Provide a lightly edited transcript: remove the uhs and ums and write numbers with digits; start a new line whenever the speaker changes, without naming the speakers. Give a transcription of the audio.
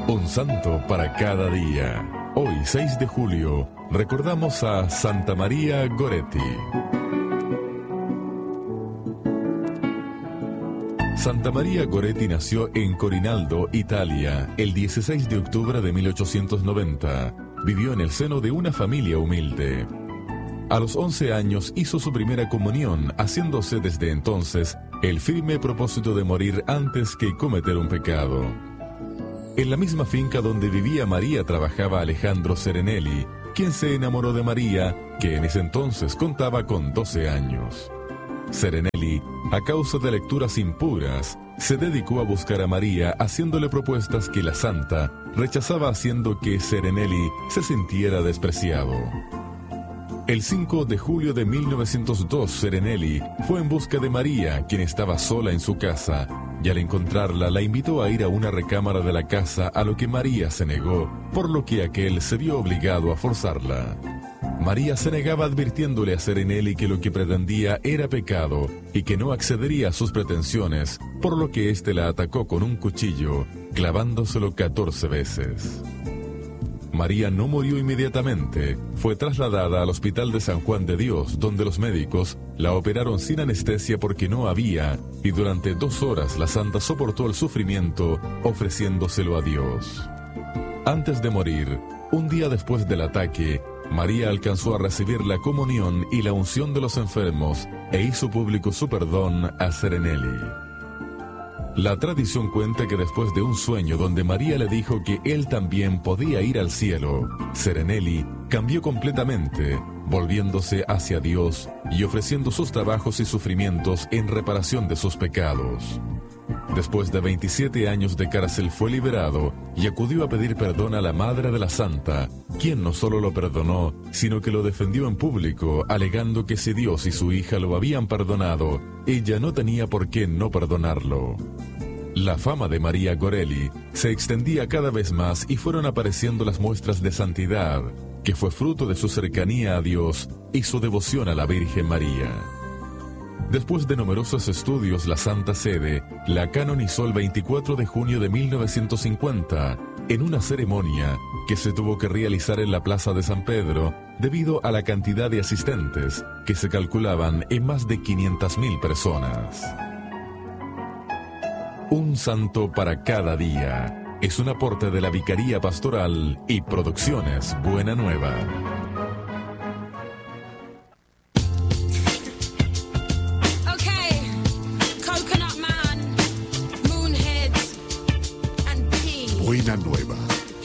Un santo para cada día. Hoy, 6 de julio, recordamos a Santa María Goretti. Santa María Goretti nació en Corinaldo, Italia, el 16 de octubre de 1890. Vivió en el seno de una familia humilde. A los 11 años hizo su primera comunión, haciéndose desde entonces el firme propósito de morir antes que cometer un pecado. En la misma finca donde vivía María trabajaba Alejandro Serenelli, quien se enamoró de María, que en ese entonces contaba con 12 años. Serenelli, a causa de lecturas impuras, se dedicó a buscar a María haciéndole propuestas que la santa rechazaba, haciendo que Serenelli se sintiera despreciado. El 5 de julio de 1902, Serenelli fue en busca de María, quien estaba sola en su casa, y al encontrarla la invitó a ir a una recámara de la casa, a lo que María se negó, por lo que aquel se vio obligado a forzarla. María se negaba, advirtiéndole a Serenelli que lo que pretendía era pecado y que no accedería a sus pretensiones, por lo que éste la atacó con un cuchillo, clavándoselo 14 veces. María no murió inmediatamente, fue trasladada al Hospital de San Juan de Dios, donde los médicos la operaron sin anestesia porque no había, y durante 2 horas la santa soportó el sufrimiento, ofreciéndoselo a Dios. Antes de morir, un día después del ataque, María alcanzó a recibir la comunión y la unción de los enfermos e hizo público su perdón a Serenelli. La tradición cuenta que después de un sueño donde María le dijo que él también podía ir al cielo, Serenelli cambió completamente, volviéndose hacia Dios y ofreciendo sus trabajos y sufrimientos en reparación de sus pecados. Después de 27 años de cárcel fue liberado y acudió a pedir perdón a la Madre de la Santa, quien no solo lo perdonó, sino que lo defendió en público, alegando que si Dios y su hija lo habían perdonado, ella no tenía por qué no perdonarlo. La fama de María Goretti se extendía cada vez más y fueron apareciendo las muestras de santidad, que fue fruto de su cercanía a Dios y su devoción a la Virgen María. Después de numerosos estudios, la Santa Sede la canonizó el 24 de junio de 1950, en una ceremonia que se tuvo que realizar en la Plaza de San Pedro debido a la cantidad de asistentes, que se calculaban en más de 500.000 personas. Un santo para cada día es un aporte de la Vicaría Pastoral y Producciones Buena Nueva.
Buena Nueva.